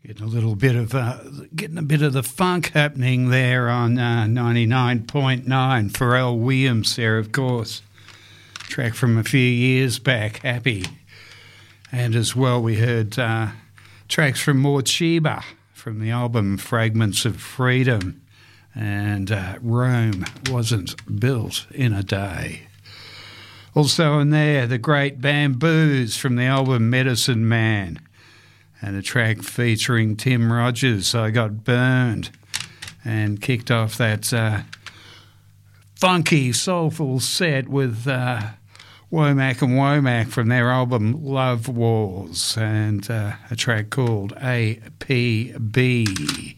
Getting a bit of the funk happening there on 99.9. Pharrell Williams there, of course. Track from a few years back, Happy. And as well we heard tracks from Morcheeba from the album Fragments of Freedom and Rome Wasn't Built in a Day. Also in there, the great Bamboos from the album Medicine Man. And a track featuring Tim Rogers, I Got Burned, and kicked off that funky, soulful set with Womack and Womack from their album Love Wars, and a track called APB.